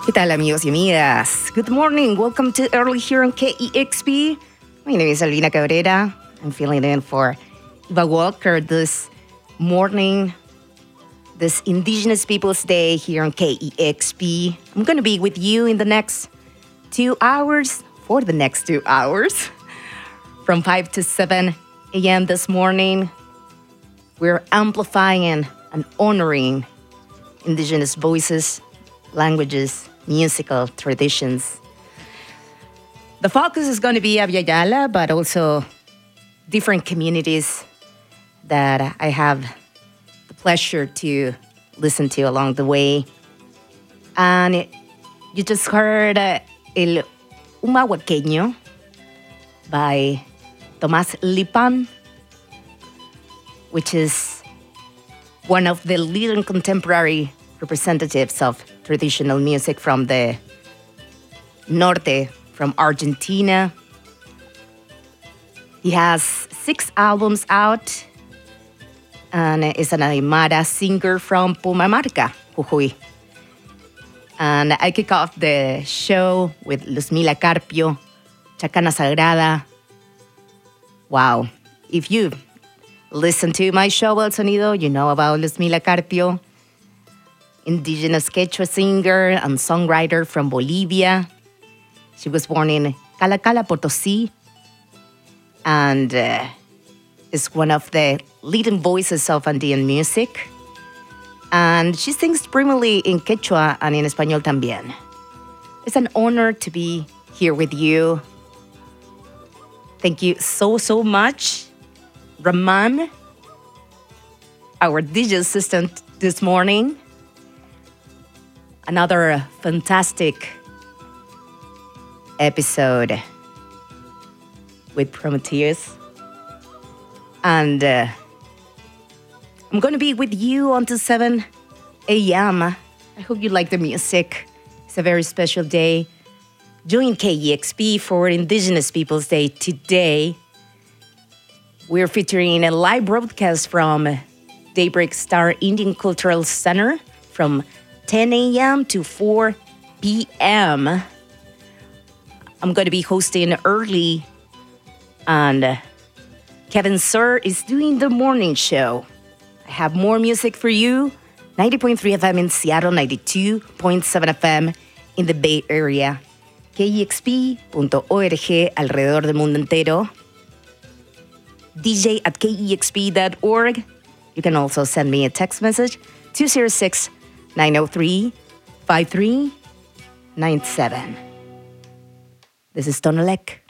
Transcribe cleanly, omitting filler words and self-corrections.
¿Qué tal, amigos y amigas? Good morning. Welcome to Early here on KEXP. My name is Albina Cabrera. I'm filling in for Eva Walker this morning, this Indigenous Peoples Day here on KEXP. I'm going to be with you in the next 2 hours, for the next 2 hours, from 5 to 7 a.m. this morning. We're amplifying and honoring Indigenous voices, languages, musical traditions. The focus is going to be Abya Yala, but also different communities that I have the pleasure to listen to along the way. And you just heard El Humahuaqueño by Tomás Lipan, which is one of the leading contemporary representatives of traditional music from the Norte, from Argentina. He has 6 albums out and is an Aymara singer from Pumamarca, Jujuy. And I kick off the show with Luzmila Carpio, Chacana Sagrada. Wow. If you listen to my show, El Sonido, you know about Luzmila Carpio, Indigenous Quechua singer and songwriter from Bolivia. She was born in Calacala, Potosí, and is one of the leading voices of Andean music. And she sings primarily in Quechua and in Español también. It's an honor to be here with you. Thank you so much, Raman, our DJ assistant this morning. Another fantastic episode with Prometheus. And I'm going to be with you until 7 a.m. I hope you like the music. It's a very special day. Join KEXP for Indigenous Peoples Day today. We're featuring a live broadcast from Daybreak Star Indian Cultural Center from 10 a.m. to 4 p.m. I'm going to be hosting early, and Kevin Sir is doing the morning show. I have more music for you. 90.3 FM in Seattle, 92.7 FM in the Bay Area. KEXP.org alrededor del mundo entero. DJ@KEXP.org. You can also send me a text message, 206-903-5397. This is Tonalek.